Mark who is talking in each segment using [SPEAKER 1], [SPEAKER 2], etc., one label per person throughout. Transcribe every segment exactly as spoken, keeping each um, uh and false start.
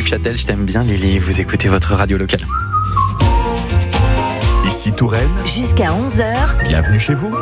[SPEAKER 1] Châtel, je t'aime bien Lily, vous écoutez votre radio locale.
[SPEAKER 2] Ici Touraine.
[SPEAKER 3] Jusqu'à onze heures.
[SPEAKER 2] Bienvenue chez vous.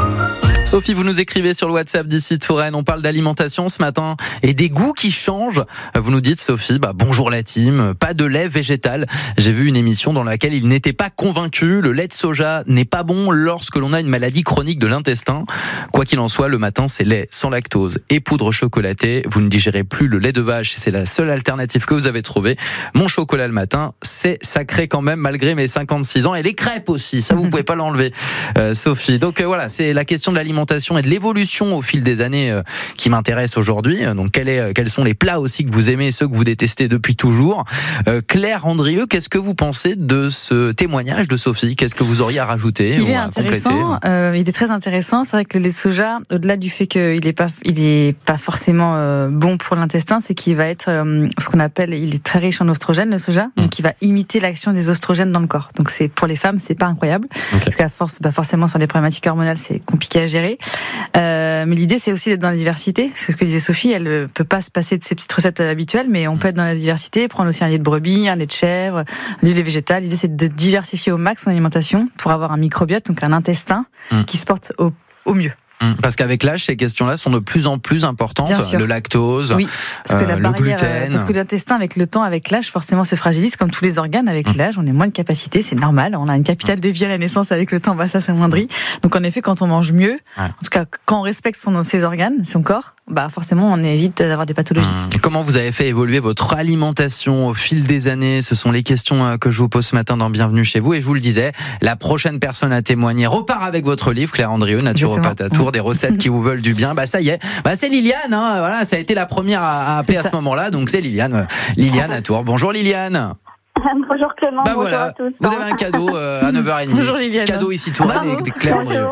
[SPEAKER 1] Sophie, vous nous écrivez sur le WhatsApp d'ici Touraine. On parle d'alimentation ce matin et des goûts qui changent. Vous nous dites, Sophie, bah, bonjour la team, pas de lait végétal. J'ai vu une émission dans laquelle il n'était pas convaincu. Le lait de soja n'est pas bon lorsque l'on a une maladie chronique de l'intestin. Quoi qu'il en soit, le matin, c'est lait sans lactose et poudre chocolatée. Vous ne digérez plus le lait de vache. C'est la seule alternative que vous avez trouvée. Mon chocolat le matin, c'est sacré quand même, malgré mes cinquante-six ans. Et les crêpes aussi, ça vous pouvez pas l'enlever, euh, Sophie. Donc euh, voilà, c'est la question de l'alimentation et de l'évolution au fil des années euh, qui m'intéresse aujourd'hui. Donc quel est, quels sont les plats aussi que vous aimez, ceux que vous détestez depuis toujours. euh, Claire Andrieux, qu'est-ce que vous pensez de ce témoignage de Sophie? Qu'est-ce que vous auriez à rajouter?
[SPEAKER 4] Il
[SPEAKER 1] ou
[SPEAKER 4] est
[SPEAKER 1] à
[SPEAKER 4] intéressant, euh, il est très intéressant. C'est vrai que le lait de soja, au-delà du fait qu'il est pas, il est pas forcément euh, bon pour l'intestin, c'est qu'il va être euh, ce qu'on appelle, il est très riche en oestrogènes, le soja, mmh. donc il va imiter l'action des oestrogènes dans le corps. Donc c'est pour les femmes, c'est pas incroyable, okay. parce qu'à force, bah forcément sur les problématiques hormonales, c'est compliqué à gérer. Euh, mais l'idée, c'est aussi d'être dans la diversité. C'est ce que disait Sophie, elle ne peut pas se passer de ses petites recettes habituelles, mais on peut être dans la diversité, prendre aussi un lait de brebis, un lait de chèvre, du lait végétal. L'idée, c'est de diversifier au max son alimentation pour avoir un microbiote, donc un intestin mmh. qui se porte au, au mieux.
[SPEAKER 1] Parce qu'avec l'âge, ces questions-là sont de plus en plus importantes. Le lactose, oui, parce que la euh, barrière, le gluten.
[SPEAKER 4] Parce que l'intestin, avec le temps, avec l'âge, forcément se fragilise, comme tous les organes. Avec mmh. l'âge, on a moins de capacité, c'est normal. On a une capitale de vie à la naissance, avec le temps, bah ça s'amoindrit. Donc en effet, quand on mange mieux, ouais. en tout cas quand on respecte son, ses organes, son corps, bah forcément on évite d'avoir des pathologies.
[SPEAKER 1] Mmh. Comment vous avez fait évoluer votre alimentation au fil des années? Ce sont les questions que je vous pose ce matin dans Bienvenue chez vous. Et je vous le disais, la prochaine personne à témoigner repart avec votre livre, Claire Andrieux, Naturopathe à Tours, mmh. des recettes qui vous veulent du bien. Bah ça y est, bah c'est Liliane, hein, voilà, ça a été la première à, à appeler à ce moment-là, donc c'est Liliane, Liliane à Tours. Bonjour Liliane.
[SPEAKER 5] Bonjour Clément,
[SPEAKER 1] bah
[SPEAKER 5] bonjour
[SPEAKER 1] voilà.
[SPEAKER 5] à tous.
[SPEAKER 1] Vous avez un cadeau euh, à neuf heures trente.
[SPEAKER 4] Bonjour Liliane.
[SPEAKER 1] Cadeau ici Touraine et Claire Andrieux.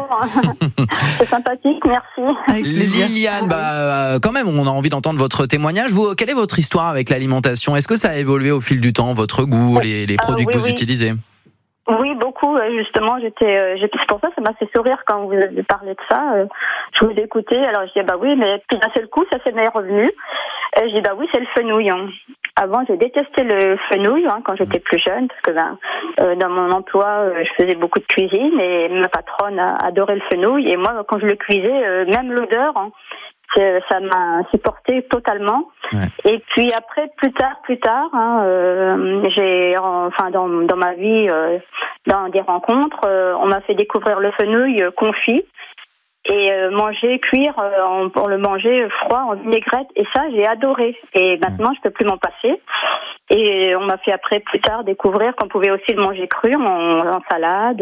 [SPEAKER 5] C'est sympathique, merci.
[SPEAKER 1] Liliane, bah euh, quand même, on a envie d'entendre votre témoignage. Vous, quelle est votre histoire avec l'alimentation? Est-ce que ça a évolué au fil du temps, votre goût, les, les produits euh, oui, que vous
[SPEAKER 5] oui.
[SPEAKER 1] utilisez?
[SPEAKER 5] Oui, beaucoup. Justement, j'étais, j'étais, c'est pour ça, ça m'a fait sourire quand vous avez parlé de ça. Je vous ai écouté, alors je dis bah oui, mais puis d'un seul coup, ça s'est m'est revenu. Je dis bah oui, c'est le fenouil. Hein. Avant, j'ai détesté le fenouil hein, quand j'étais plus jeune, parce que ben, euh, dans mon emploi, euh, je faisais beaucoup de cuisine et ma patronne a adoré le fenouil. Et moi, quand je le cuisais, euh, même l'odeur, hein, ça m'a supporté totalement. Ouais. Et puis après, plus tard, plus tard, hein, euh, j'ai, enfin, dans, dans ma vie, euh, dans des rencontres, euh, on m'a fait découvrir le fenouil euh, confit. Et euh, manger, cuire, euh, on, on le mangeait froid en vinaigrette. Et ça, j'ai adoré. Et maintenant, je peux plus m'en passer. Et on m'a fait après, plus tard, découvrir qu'on pouvait aussi le manger cru en, en salade.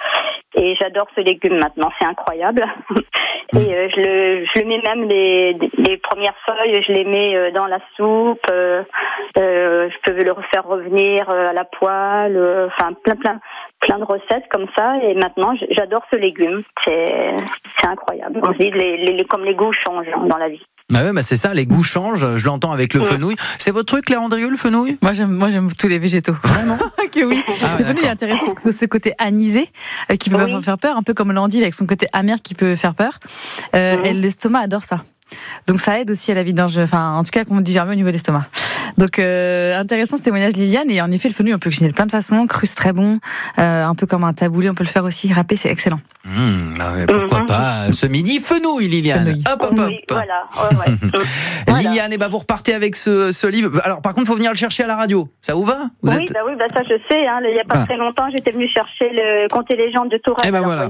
[SPEAKER 5] Et j'adore ce légume maintenant, c'est incroyable. Et euh, je, le, je le mets même, les, les premières feuilles, je les mets dans la soupe. Euh, euh, je peux le refaire revenir à la poêle. Euh, enfin, plein, plein, plein de recettes comme ça. Et maintenant, j'adore ce légume. C'est, c'est incroyable. On se dit, les, les, comme les goûts changent dans la vie.
[SPEAKER 1] Bah ouais, bah c'est ça, les goûts changent. Je l'entends avec le mmh. fenouil. C'est votre truc, Claire Andrieux, le fenouil?
[SPEAKER 4] Moi, j'aime, moi, j'aime tous les végétaux.
[SPEAKER 1] Vraiment?
[SPEAKER 4] Que oui. Ah ouais, le fenouil est intéressant, ce côté anisé euh, qui peut oui. faire peur, un peu comme l'endive avec son côté amer qui peut faire peur. Euh, mmh. Et l'estomac adore ça. Donc ça aide aussi à la vidange, enfin en tout cas qu'on digère mieux au niveau de l'estomac. Donc euh, intéressant ce témoignage Liliane. Et en effet le fenouil on peut cuisiner de plein de façons, cru c'est très bon, euh, un peu comme un taboulé on peut le faire aussi, râpé c'est excellent.
[SPEAKER 1] Mmh, bah ouais, pourquoi mmh. pas ce midi fenouil Liliane. Fenouil. Hop hop hop.
[SPEAKER 5] Oui, voilà. Ouais, ouais.
[SPEAKER 1] Liliane, voilà. Et bah vous repartez avec ce, ce livre. Alors par contre faut venir le chercher à la radio. Ça vous va? Vous
[SPEAKER 5] Oui
[SPEAKER 1] êtes...
[SPEAKER 5] bah oui bah ça je sais. Hein. Il y a pas ah. très longtemps j'étais venue chercher le Contes et légendes de Touraine.
[SPEAKER 1] Et bah voilà.